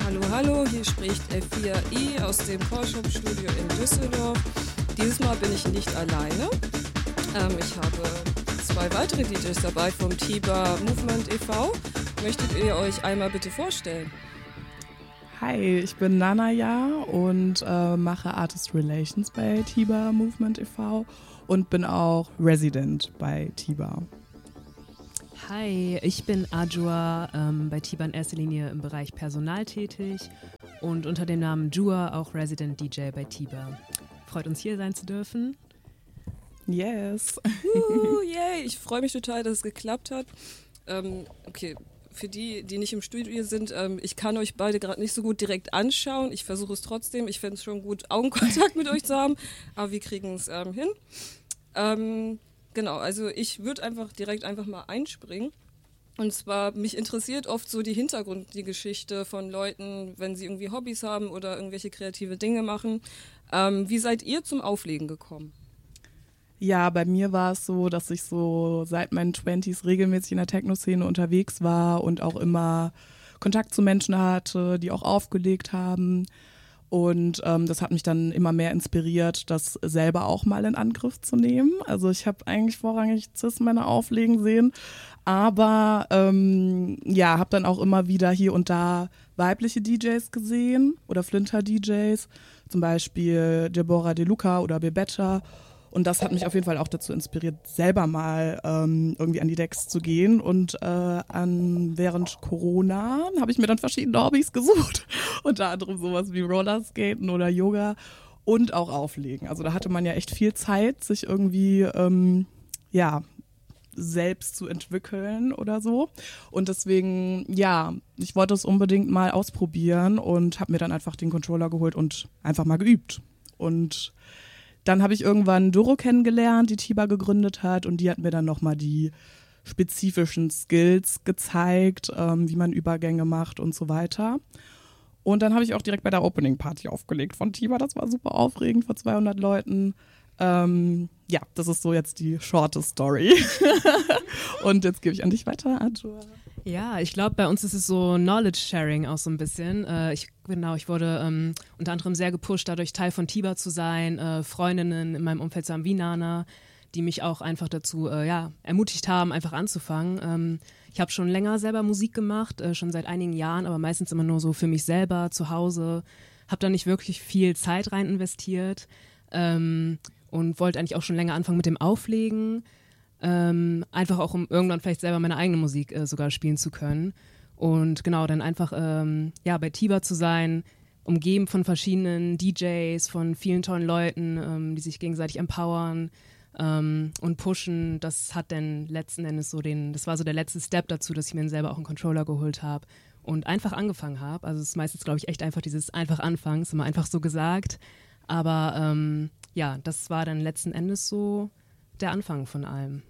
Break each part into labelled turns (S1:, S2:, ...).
S1: Hallo, hallo, hier spricht F4I aus dem Core-Shop-Studio in Düsseldorf. Dieses Mal bin ich nicht alleine. Ich habe zwei weitere DJs dabei vom Tiba Movement e.V. Möchtet ihr euch einmal bitte vorstellen?
S2: Hi, ich bin Nanaya und mache Artist Relations bei Tiba Movement e.V. und bin auch Resident bei Tiba.
S3: Hi, ich bin Ajua, bei Tiba in erster Linie im Bereich Personal tätig und unter dem Namen Jua auch Resident DJ bei Tiba. Freut uns, hier sein zu dürfen.
S2: Yes.
S1: Yay, ich freue mich total, dass es geklappt hat. Okay, für die, die nicht im Studio sind, ich kann euch beide gerade nicht so gut direkt anschauen. Ich versuche es trotzdem. Ich fände es schon gut, Augenkontakt mit euch zu haben, aber wir kriegen es hin. Genau, also ich würde einfach mal einspringen. Und zwar, mich interessiert oft so die Geschichte von Leuten, wenn sie irgendwie Hobbys haben oder irgendwelche kreative Dinge machen. Wie seid ihr zum Auflegen gekommen?
S2: Ja, bei mir war es so, dass ich so seit meinen 20s regelmäßig in der Techno-Szene unterwegs war und auch immer Kontakt zu Menschen hatte, die auch aufgelegt haben. Und das hat mich dann immer mehr inspiriert, das selber auch mal in Angriff zu nehmen. Also ich habe eigentlich vorrangig Cis-Männer auflegen sehen, aber habe dann auch immer wieder hier und da weibliche DJs gesehen oder Flinter-DJs, zum Beispiel Deborah De Luca oder Bebetta. Und das hat mich auf jeden Fall auch dazu inspiriert, selber mal irgendwie an die Decks zu gehen. Und während Corona habe ich mir dann verschiedene Hobbys gesucht. Unter anderem sowas wie Rollerskaten oder Yoga und auch Auflegen. Also da hatte man ja echt viel Zeit, sich irgendwie selbst zu entwickeln oder so. Und deswegen, ich wollte es unbedingt mal ausprobieren und habe mir dann einfach den Controller geholt und einfach mal geübt. Und dann habe ich irgendwann Doro kennengelernt, die Tiba gegründet hat, und die hat mir dann nochmal die spezifischen Skills gezeigt, wie man Übergänge macht und so weiter. Und dann habe ich auch direkt bei der Opening Party aufgelegt von Tiba. Das war super aufregend vor 200 Leuten. Das ist so jetzt die shorte Story. Und jetzt gebe ich an dich weiter, Ajua.
S3: Ja, ich glaube, bei uns ist es so Knowledge-Sharing auch so ein bisschen. Ich wurde unter anderem sehr gepusht, dadurch Teil von Tiba zu sein, Freundinnen in meinem Umfeld zu haben wie Nana, die mich auch einfach dazu ermutigt haben, einfach anzufangen. Ich habe schon länger selber Musik gemacht, schon seit einigen Jahren, aber meistens immer nur so für mich selber, zu Hause. Habe da nicht wirklich viel Zeit rein investiert und wollte eigentlich auch schon länger anfangen mit dem Auflegen. Einfach auch, um irgendwann vielleicht selber meine eigene Musik sogar spielen zu können. Und genau, dann einfach bei Tiba zu sein, umgeben von verschiedenen DJs, von vielen tollen Leuten, die sich gegenseitig empowern und pushen. Das hat dann letzten Endes das war so der letzte Step dazu, dass ich mir dann selber auch einen Controller geholt habe und einfach angefangen habe. Also es ist meistens, glaube ich, echt einfach dieses einfach anfangen, ist immer einfach so gesagt. Aber das war dann letzten Endes so der Anfang von allem.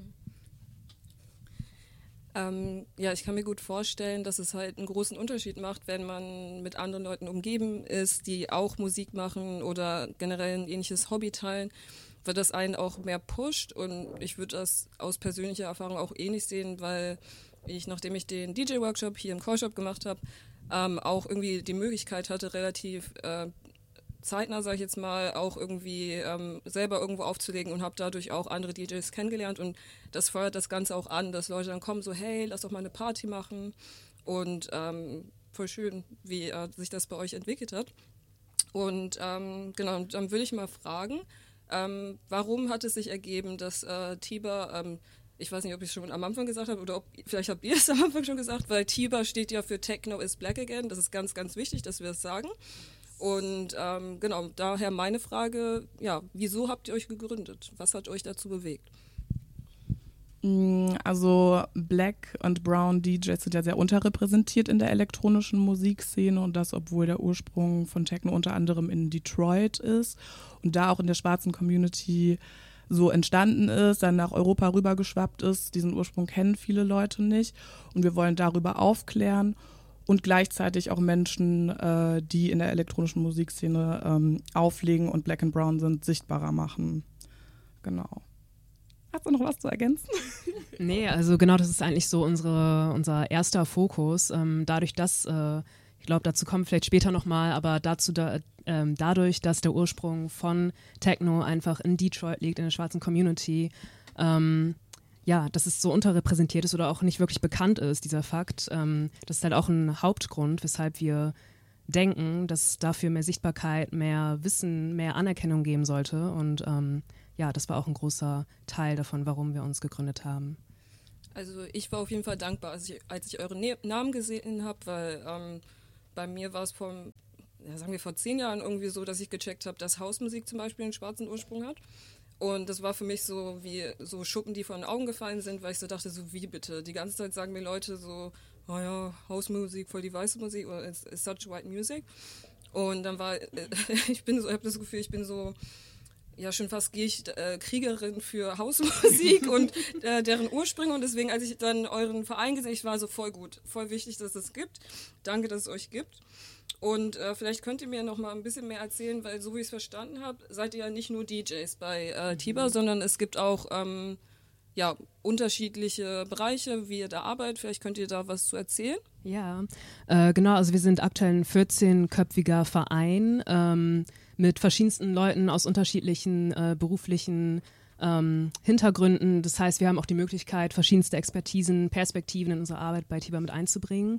S1: Ich kann mir gut vorstellen, dass es halt einen großen Unterschied macht, wenn man mit anderen Leuten umgeben ist, die auch Musik machen oder generell ein ähnliches Hobby teilen, weil das einen auch mehr pusht. Und ich würde das aus persönlicher Erfahrung auch ähnlich sehen, weil nachdem ich den DJ-Workshop hier im Core-Shop gemacht habe, auch irgendwie die Möglichkeit hatte, relativ zeitnah, sage ich jetzt mal, auch irgendwie selber irgendwo aufzulegen und habe dadurch auch andere DJs kennengelernt, und das feuert das Ganze auch an, dass Leute dann kommen so, hey, lass doch mal eine Party machen, und voll schön, wie sich das bei euch entwickelt hat. Und dann will ich mal fragen, warum hat es sich ergeben, dass Tiba, ich weiß nicht, ob ich es schon am Anfang gesagt habe oder vielleicht habt ihr es am Anfang schon gesagt, weil Tiba steht ja für Techno is Black Again, das ist ganz, ganz wichtig, dass wir es sagen. Und daher meine Frage, wieso habt ihr euch gegründet? Was hat euch dazu bewegt?
S2: Also Black und Brown DJs sind ja sehr unterrepräsentiert in der elektronischen Musikszene, und das, obwohl der Ursprung von Techno unter anderem in Detroit ist und da auch in der schwarzen Community so entstanden ist, dann nach Europa rübergeschwappt ist. Diesen Ursprung kennen viele Leute nicht, und wir wollen darüber aufklären und gleichzeitig auch Menschen, die in der elektronischen Musikszene auflegen und Black and Brown sind, sichtbarer machen. Genau. Hast du noch was zu ergänzen?
S3: Nee, also genau, das ist eigentlich so unser erster Fokus. Dadurch, dass Ich glaube, dazu kommen wir vielleicht später nochmal, aber dadurch, dass der Ursprung von Techno einfach in Detroit liegt, in der schwarzen Community, dass es so unterrepräsentiert ist oder auch nicht wirklich bekannt ist, dieser Fakt. Das ist halt auch ein Hauptgrund, weshalb wir denken, dass es dafür mehr Sichtbarkeit, mehr Wissen, mehr Anerkennung geben sollte. Und das war auch ein großer Teil davon, warum wir uns gegründet haben.
S1: Also ich war auf jeden Fall dankbar, als ich euren Namen gesehen habe, weil bei mir war es vor 10 Jahren irgendwie so, dass ich gecheckt habe, dass Hausmusik zum Beispiel einen schwarzen Ursprung hat. Und das war für mich so wie so Schuppen, die von den Augen gefallen sind, weil ich so dachte, so wie bitte? Die ganze Zeit sagen mir Leute so, oh ja, Hausmusik, voll die weiße Musik oder it's such white music. Und dann war, ich habe das Gefühl, ich bin so, ja schon fast Kriegerin für Hausmusik und deren Ursprünge. Und deswegen, als ich dann euren Verein gesehen habe, ich war so voll gut, voll wichtig, dass es gibt. Danke, dass es euch gibt. Und vielleicht könnt ihr mir noch mal ein bisschen mehr erzählen, weil so wie ich es verstanden habe, seid ihr ja nicht nur DJs bei Tiba, sondern es gibt auch unterschiedliche Bereiche, wie ihr da arbeitet. Vielleicht könnt ihr da was zu erzählen.
S3: Ja, genau. Also wir sind aktuell ein 14-köpfiger Verein mit verschiedensten Leuten aus unterschiedlichen beruflichen Hintergründen. Das heißt, wir haben auch die Möglichkeit, verschiedenste Expertisen, Perspektiven in unsere Arbeit bei Tiba mit einzubringen.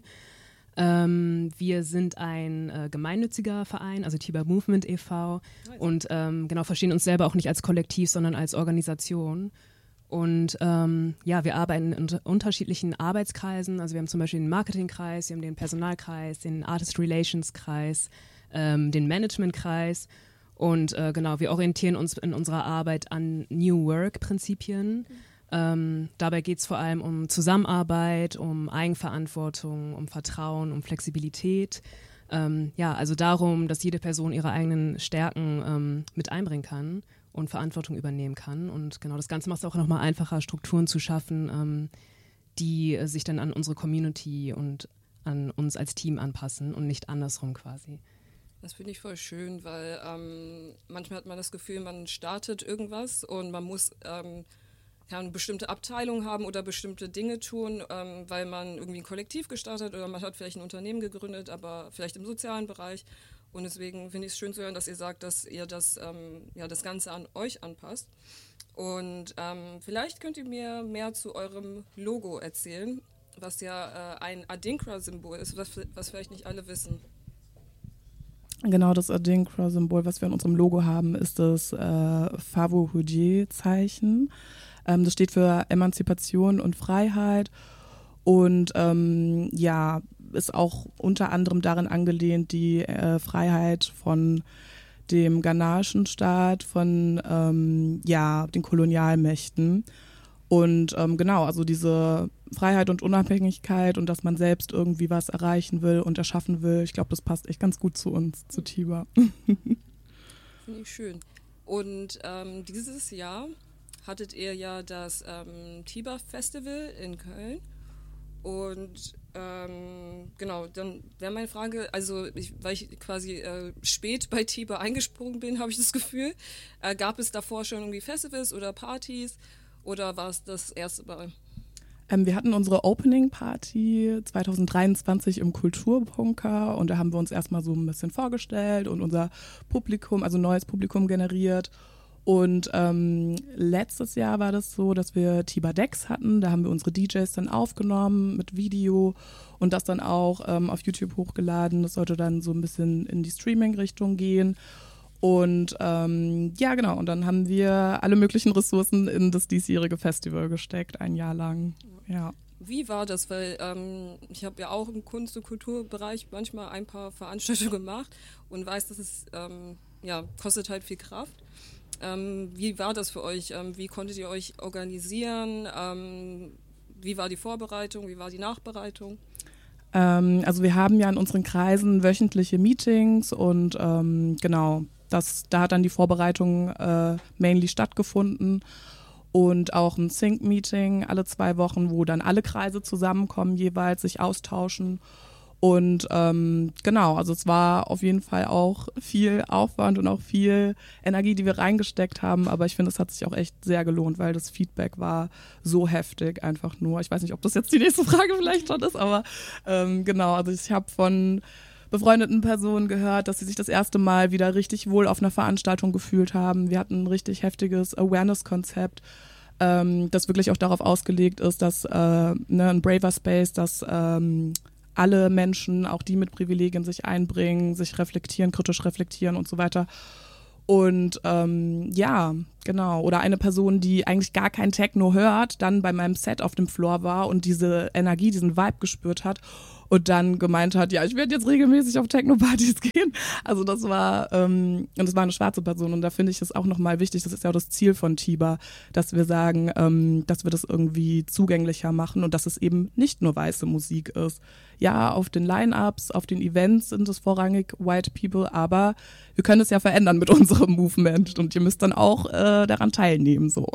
S3: Wir sind ein gemeinnütziger Verein, also Tiba Movement e.V. und verstehen uns selber auch nicht als Kollektiv, sondern als Organisation. Und wir arbeiten in unterschiedlichen Arbeitskreisen. Also wir haben zum Beispiel den Marketingkreis, wir haben den Personalkreis, den Artist Relations Kreis, den Managementkreis. Und wir orientieren uns in unserer Arbeit an New Work-Prinzipien. Dabei geht es vor allem um Zusammenarbeit, um Eigenverantwortung, um Vertrauen, um Flexibilität. Also darum, dass jede Person ihre eigenen Stärken mit einbringen kann und Verantwortung übernehmen kann. Und genau das Ganze macht es auch nochmal einfacher, Strukturen zu schaffen, die sich dann an unsere Community und an uns als Team anpassen und nicht andersrum quasi.
S1: Das finde ich voll schön, weil manchmal hat man das Gefühl, man startet irgendwas und man muss eine bestimmte Abteilung haben oder bestimmte Dinge tun, weil man irgendwie ein Kollektiv gestartet oder man hat vielleicht ein Unternehmen gegründet, aber vielleicht im sozialen Bereich. Und deswegen finde ich es schön zu hören, dass ihr sagt, dass ihr das Ganze an euch anpasst. Und vielleicht könnt ihr mir mehr zu eurem Logo erzählen, was ja ein Adinkra-Symbol ist, was vielleicht nicht alle wissen.
S2: Genau, das Adinkra-Symbol, was wir in unserem Logo haben, ist das Favo-Hujie-Zeichen. Das steht für Emanzipation und Freiheit und ist auch unter anderem darin angelehnt, die Freiheit von dem ghanaischen Staat, von den Kolonialmächten. Und also diese Freiheit und Unabhängigkeit und dass man selbst irgendwie was erreichen will und erschaffen will, ich glaube, das passt echt ganz gut zu uns, zu Tiba.
S1: Finde ich schön. Und dieses Jahr hattet ihr ja das Tiba Festival in Köln. Und dann wäre meine Frage, also weil ich quasi spät bei Tiba eingesprungen bin, habe ich das Gefühl. Gab es davor schon irgendwie Festivals oder Partys oder war es das erste Mal?
S2: Wir hatten unsere Opening-Party 2023 im Kulturbunker und da haben wir uns erstmal so ein bisschen vorgestellt und unser Publikum, also neues Publikum generiert. Und letztes Jahr war das so, dass wir Tiba Decks hatten. Da haben wir unsere DJs dann aufgenommen mit Video und das dann auch auf YouTube hochgeladen. Das sollte dann so ein bisschen in die Streaming-Richtung gehen. Und und dann haben wir alle möglichen Ressourcen in das diesjährige Festival gesteckt, ein Jahr lang. Ja.
S1: Wie war das? Weil ich habe ja auch im Kunst- und Kulturbereich manchmal ein paar Veranstaltungen gemacht und weiß, dass es kostet halt viel Kraft. Wie war das für euch? Wie konntet ihr euch organisieren? Wie war die Vorbereitung? Wie war die Nachbereitung?
S2: Also wir haben ja in unseren Kreisen wöchentliche Meetings und da hat dann die Vorbereitung mainly stattgefunden und auch ein Sync-Meeting alle 2 Wochen, wo dann alle Kreise zusammenkommen, jeweils sich austauschen. Und also es war auf jeden Fall auch viel Aufwand und auch viel Energie, die wir reingesteckt haben, aber ich finde, es hat sich auch echt sehr gelohnt, weil das Feedback war so heftig einfach nur. Ich weiß nicht, ob das jetzt die nächste Frage vielleicht schon ist, aber also ich habe von befreundeten Personen gehört, dass sie sich das erste Mal wieder richtig wohl auf einer Veranstaltung gefühlt haben. Wir hatten ein richtig heftiges Awareness-Konzept, das wirklich auch darauf ausgelegt ist, dass ein braver Space, dass alle Menschen, auch die mit Privilegien, sich einbringen, sich reflektieren, kritisch reflektieren und so weiter. Und ja, genau. Oder eine Person, die eigentlich gar kein Techno hört, dann bei meinem Set auf dem Floor war und diese Energie, diesen Vibe gespürt hat und dann gemeint hat, ja, ich werde jetzt regelmäßig auf Techno-Partys gehen. Also das war, und das war eine schwarze Person. Und da finde ich es auch nochmal wichtig, das ist ja auch das Ziel von Tiba, dass wir sagen, dass wir das irgendwie zugänglicher machen und dass es eben nicht nur weiße Musik ist. Ja, auf den Line-Ups, auf den Events sind es vorrangig White People, aber wir können es ja verändern mit unserem Movement und ihr müsst dann auch daran teilnehmen, so.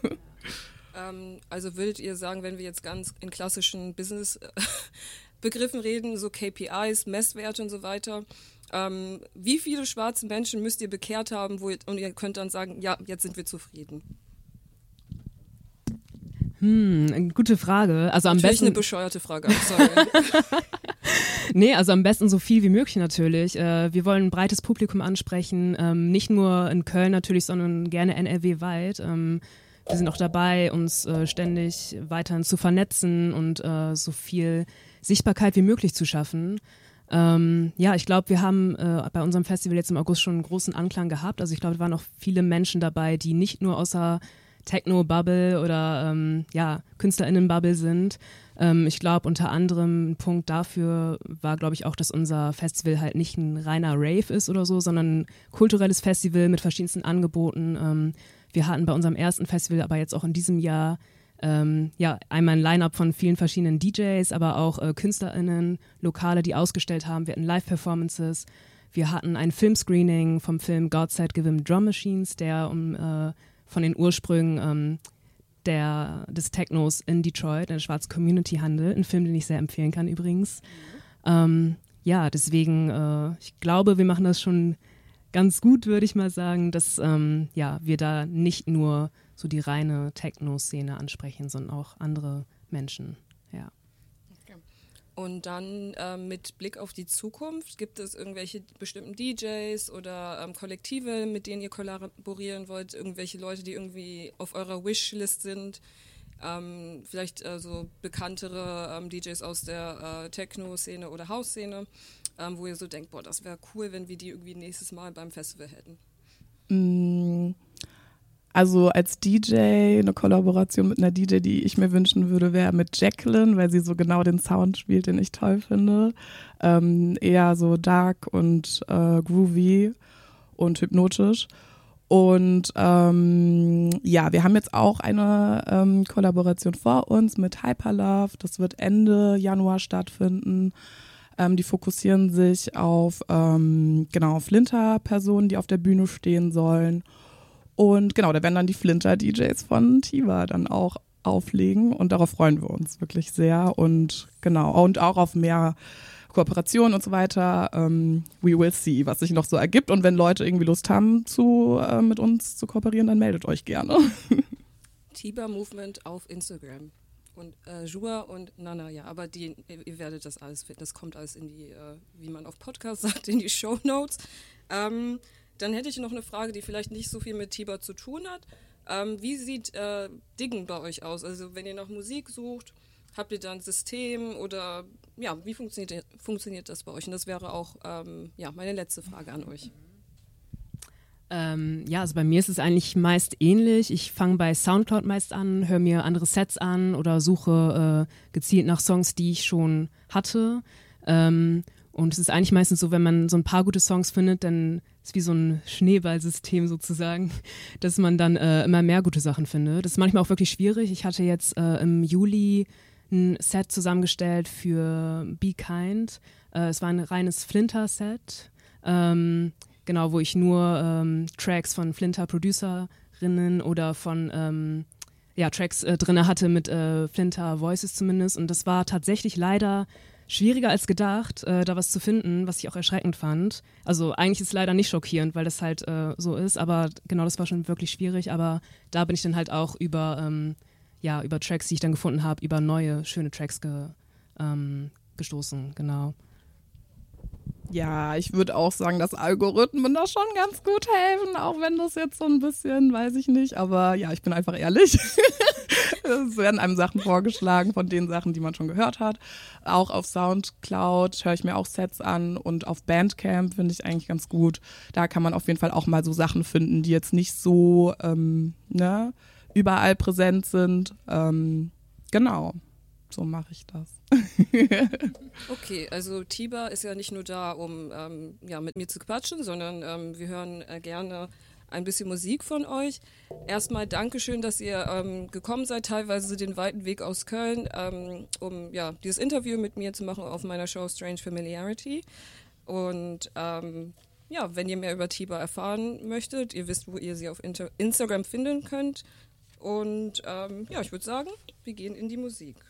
S1: Also würdet ihr sagen, wenn wir jetzt ganz in klassischen Business-Begriffen reden, so KPIs, Messwerte und so weiter, wie viele schwarze Menschen müsst ihr bekehrt haben, und ihr könnt dann sagen, ja, jetzt sind wir zufrieden?
S3: Gute Frage. Also am
S1: Natürlich
S3: besten
S1: eine bescheuerte Frage, sorry.
S3: Nee, also am besten so viel wie möglich natürlich. Wir wollen ein breites Publikum ansprechen, nicht nur in Köln natürlich, sondern gerne NRW-weit. Wir sind auch dabei, uns ständig weiterhin zu vernetzen und so viel Sichtbarkeit wie möglich zu schaffen. Ja, ich glaube, wir haben bei unserem Festival jetzt im August schon einen großen Anklang gehabt. Also ich glaube, es waren auch viele Menschen dabei, die nicht nur außer Techno-Bubble oder KünstlerInnen-Bubble sind. Ich glaube, unter anderem ein Punkt dafür war, glaube ich, auch, dass unser Festival halt nicht ein reiner Rave ist oder so, sondern ein kulturelles Festival mit verschiedensten Angeboten. Wir hatten bei unserem ersten Festival aber jetzt auch in diesem Jahr einmal ein Line-Up von vielen verschiedenen DJs, aber auch KünstlerInnen, Lokale, die ausgestellt haben. Wir hatten Live-Performances. Wir hatten ein Filmscreening vom Film God Side Give 'Em Drum Machines, der von den Ursprüngen des Technos in Detroit, der schwarze Community handelt. Ein Film, den ich sehr empfehlen kann übrigens. Deswegen, ich glaube, wir machen das schon ganz gut, würde ich mal sagen, dass wir da nicht nur so die reine Techno-Szene ansprechen, sondern auch andere Menschen. Ja.
S1: Und dann mit Blick auf die Zukunft, gibt es irgendwelche bestimmten DJs oder Kollektive, mit denen ihr kollaborieren wollt, irgendwelche Leute, die irgendwie auf eurer Wishlist sind, vielleicht so bekanntere DJs aus der Techno-Szene oder House-Szene, wo ihr so denkt, boah, das wäre cool, wenn wir die irgendwie nächstes Mal beim Festival hätten?
S2: Also als DJ, eine Kollaboration mit einer DJ, die ich mir wünschen würde, wäre mit Jacqueline, weil sie so genau den Sound spielt, den ich toll finde. Eher so dark und groovy und hypnotisch. Und wir haben jetzt auch eine Kollaboration vor uns mit Hyperlove. Das wird Ende Januar stattfinden. Die fokussieren sich auf Flinter-Personen, die auf der Bühne stehen sollen. Und genau, da werden dann die Flinter-DJs von Tiba dann auch auflegen und darauf freuen wir uns wirklich sehr und genau, und auch auf mehr Kooperationen und so weiter. We will see, was sich noch so ergibt und wenn Leute irgendwie Lust haben, mit uns zu kooperieren, dann meldet euch gerne.
S1: Tiba Movement auf Instagram und Jua und Nana, ja, aber ihr werdet das alles finden, das kommt alles in die, wie man auf Podcast sagt, in die Shownotes. Dann hätte ich noch eine Frage, die vielleicht nicht so viel mit Tiba zu tun hat. Wie sieht Diggen bei euch aus? Also wenn ihr nach Musik sucht, habt ihr da ein System oder ja, wie funktioniert das bei euch? Und das wäre auch meine letzte Frage an euch.
S3: Also bei mir ist es eigentlich meist ähnlich. Ich fange bei Soundcloud meist an, höre mir andere Sets an oder suche gezielt nach Songs, die ich schon hatte. Und es ist eigentlich meistens so, wenn man so ein paar gute Songs findet, dann ist es wie so ein Schneeballsystem sozusagen, dass man dann immer mehr gute Sachen findet. Das ist manchmal auch wirklich schwierig. Ich hatte jetzt im Juli ein Set zusammengestellt für Be Kind. Es war ein reines Flinter-Set, wo ich nur Tracks von Flinter-Producerinnen oder von Tracks drin hatte mit Flinter-Voices zumindest. Und das war tatsächlich leider schwieriger als gedacht, da was zu finden, was ich auch erschreckend fand. Also eigentlich ist es leider nicht schockierend, weil das halt so ist, aber genau, das war schon wirklich schwierig, aber da bin ich dann halt auch über Tracks, die ich dann gefunden habe, über neue, schöne Tracks gestoßen, genau.
S2: Ja, ich würde auch sagen, dass Algorithmen da schon ganz gut helfen, auch wenn das jetzt so ein bisschen, weiß ich nicht, aber ja, ich bin einfach ehrlich. Es werden einem Sachen vorgeschlagen von den Sachen, die man schon gehört hat. Auch auf Soundcloud höre ich mir auch Sets an und auf Bandcamp finde ich eigentlich ganz gut. Da kann man auf jeden Fall auch mal so Sachen finden, die jetzt nicht so überall präsent sind. Genau, so mache ich das.
S1: Okay, also Tiba ist ja nicht nur da, um mit mir zu quatschen, sondern wir hören gerne ein bisschen Musik von euch. Erstmal Dankeschön, dass ihr gekommen seid, teilweise den weiten Weg aus Köln, um dieses Interview mit mir zu machen auf meiner Show Strange Familiarity. Und wenn ihr mehr über Tiba erfahren möchtet, ihr wisst, wo ihr sie auf Instagram finden könnt. Und ich würde sagen, wir gehen in die Musik.